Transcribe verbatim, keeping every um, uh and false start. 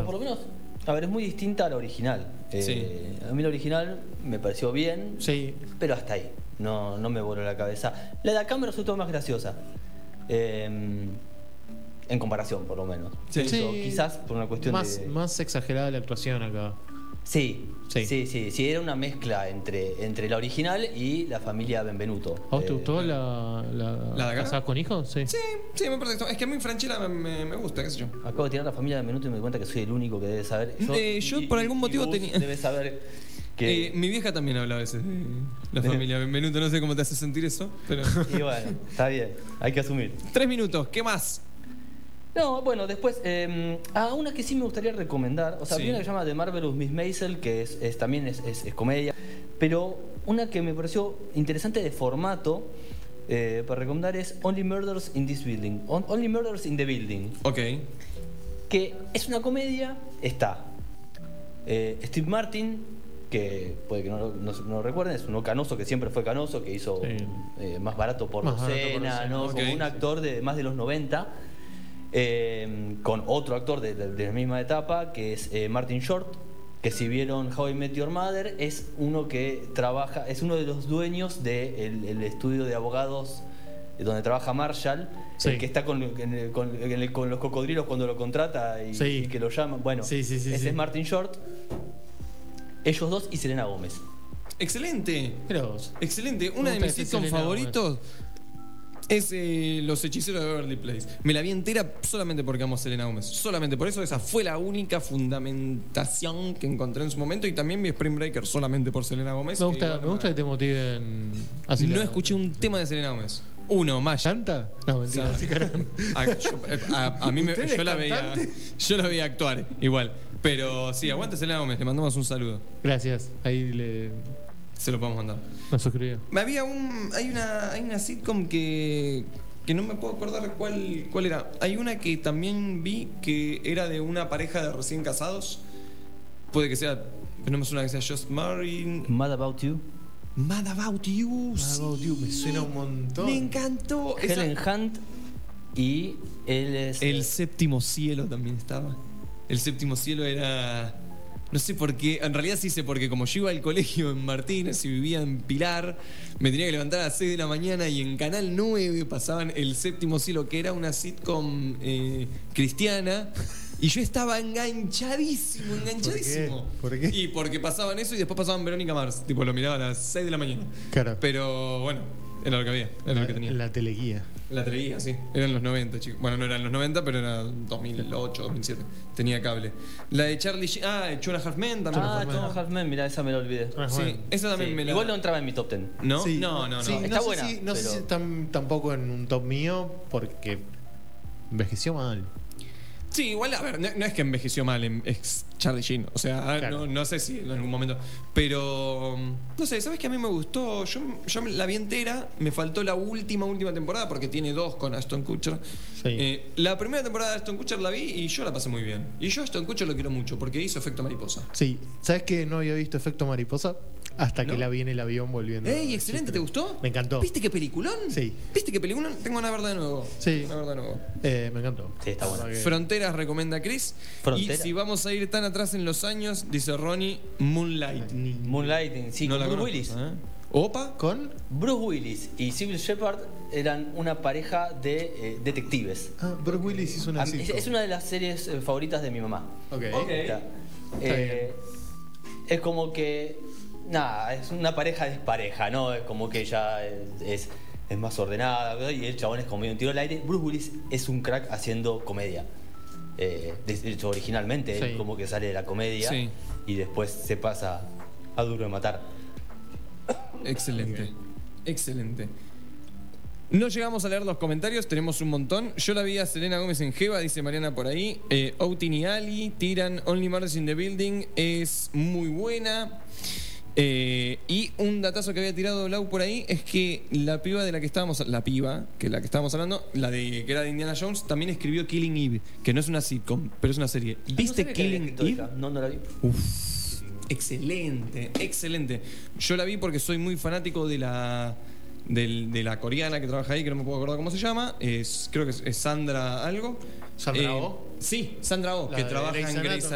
por lo menos, a ver, es muy distinta a la original. Eh, Sí. A mí la original me pareció bien, Sí. pero hasta ahí. No, no me voló la cabeza. La de acá me resultó más graciosa. Eh, en comparación, por lo menos. Sí. Eso, Sí. quizás por una cuestión Más, de. más exagerada la actuación acá. Sí, Sí. sí, sí, sí, era una mezcla entre, entre la original y la familia Benvenuto. ¿A vos te Eh, gustó la, la, ¿La de acá? Casada con hijos? Sí. Sí, sí, me parece. Es que a mí Franchella me, me, me gusta, qué sé yo. Acabo de tirar la familia Benvenuto y me di cuenta que soy el único que debe saber. Eh, yo por algún motivo vos tenía- Debes saber que. Eh, mi vieja también habla a veces de la familia Benvenuto, no sé cómo te hace sentir eso, pero... Y bueno, está bien, hay que asumir. Tres minutos, ¿qué más? No, bueno, después, eh, a una que sí me gustaría recomendar, o sea, Sí. hay una que se llama The Marvelous Miss Maisel, que es, es- también es, es- es comedia, pero una que me pareció interesante de formato eh, para recomendar es Only Murders in This Building, On- Only Murders in the Building, Ok. que es una comedia, está eh, Steve Martin, que puede que no, lo- no, no lo recuerden, es uno canoso que siempre fue canoso, que hizo Sí. eh, Más Barato por Más Barato por Docena, Docena, ¿no? ok, Como un sí. actor de más de los noventa. Eh, con otro actor de, de- de la misma etapa, que es eh, Martin Short, que si vieron How I Met Your Mother, es uno que trabaja, es uno de los dueños del el estudio de abogados eh, donde trabaja Marshall, Sí. el que está con, en el- con- en el- con los cocodrilos cuando lo contrata y, Sí. y que lo llaman. Bueno, Sí, sí, sí, ese sí. es Martin Short, ellos dos y Selena Gómez. Excelente. Mira vos. Excelente. Me Una de gusta mis ese sitcoms Selena favoritos es eh, Los Hechiceros de Beverly Place. Me la vi entera solamente porque amo a Selena Gómez. Solamente por eso. Esa fue la única fundamentación que encontré en su momento. Y también vi Spring Breaker solamente por Selena Gómez. Me que gusta, igual me gusta que te motiven así. No la- escuché un tema de Selena Gómez. Uno, más. ¿Canta? No, mentira. O sea, sí, carajo. A, yo- a- a mí me, ¿Usted es yo la veía cantante? yo la veía actuar igual, pero sí, aguante Selena Gómez, le mandamos un saludo, Gracias. Ahí le se lo podemos mandar. nos suscribió. Me había un hay una hay una sitcom que que no me puedo acordar cuál cuál era. Hay una que también vi que era de una pareja de recién casados. Puede que sea, pero no me suena que sea Just Married. Mad About You, Mad About You. Mad sí. About You, me suena un montón. Me encantó. Esa- Helen Hunt y él es El séptimo cielo también estaba. El séptimo cielo era... No sé por qué, en realidad sí sé porque como yo iba al colegio en Martínez y vivía en Pilar, me tenía que levantar a las seis de la mañana y en Canal nueve pasaban El séptimo cielo, que era una sitcom eh, cristiana, y yo estaba enganchadísimo, enganchadísimo. ¿Por qué? Y porque pasaban eso y después pasaban Verónica Mars, tipo lo miraba a las seis de la mañana. Claro. Pero bueno, era lo que había, era lo que tenía. La teleguía. La traía, sí. Eran los noventa, chicos. Bueno, no eran los noventa, pero era dos mil ocho, dos mil siete. Tenía cable. La de Charlie... Sheen- Ah, de Two and a Half Men también. Ah, Half Men. Two and a Half Men, mirá, esa me la olvidé. Ah, Sí, bueno. esa también Sí, me la... Igual no entraba en mi top ten. ¿No? Sí, no, no, no. sí, Está no buena, Sé si, no sé pero- si tam- tampoco en un top mío, porque envejeció mal. Sí, igual, a ver, no, no es que envejeció mal, em- es Charlie Sheen. O sea, Claro. no, no sé si en algún momento. Pero, no sé, ¿sabes qué a mí me gustó? Yo, yo la vi entera, me faltó la última, última temporada, porque tiene dos con Ashton Kutcher. Sí. Eh, la primera temporada de Ashton Kutcher la vi y yo la pasé muy bien. Y yo a Ashton Kutcher lo quiero mucho, porque hizo efecto mariposa. Sí, ¿sabes que no había visto Efecto Mariposa? Hasta que ¿No? la vi en el avión volviendo. ¡Ey, excelente! ¿Te gustó? Me encantó. ¿Viste qué peliculón? Sí. ¿Viste qué peliculón? Tengo una verdad de nuevo. Sí. Una verdad de nuevo. Eh, me encantó. Sí, está bueno. La verdad que- Fronteras recomienda Chris. Frontera. Y si vamos a ir tan atrás en los años, dice Ronnie, Moonlight. Moonlighting, sí, No con la Bruce conozco, Willis. ¿eh? ¿Opa? ¿Con? Bruce Willis y Sybil Shepherd eran una pareja de eh, detectives. Ah, Bruce Willis hizo una A mí- es, sitcom. es una de las series eh, favoritas de mi mamá. Ok. Ok. Ya. Eh, es como que. Nada, es una pareja despareja, ¿no? Es como que ella es, es, es más ordenada, ¿verdad? Y el chabón es como medio un tiro al aire. Bruce Willis es un crack haciendo comedia. Eh, de hecho, originalmente, él Sí. como que sale de la comedia Sí. y después se pasa a Duro de Matar. Excelente. Excelente. No llegamos a leer los comentarios, tenemos un montón. Yo la vi a Selena Gómez en Jeva, dice Mariana por ahí. Eh, Outin y Ali tiran Only Murders in the Building, es muy buena. Eh, y un datazo que había tirado Lau por ahí es que la piba de la que estábamos, la piba, que la que estábamos hablando, la de que era de Indiana Jones, también escribió Killing Eve, que no es una sitcom, pero es una serie. No ¿Viste sabía que había Killing escrito Eve? ella. No, no la vi. Uf, excelente, excelente. Yo la vi porque soy muy fanático de la del- de la coreana que trabaja ahí, que no me puedo acordar cómo se llama. Es, creo que es, es Sandra algo. ¿Sandra Oh? Sí, Sandra Oh, La que de trabaja Grey's en Grey's Anatomy.